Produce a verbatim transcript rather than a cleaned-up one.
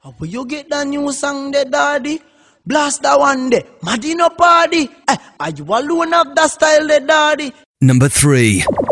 How you get that new song there, daddy? Blast that one there. Madino party. Eh, are you alone of that style there, daddy? Number three.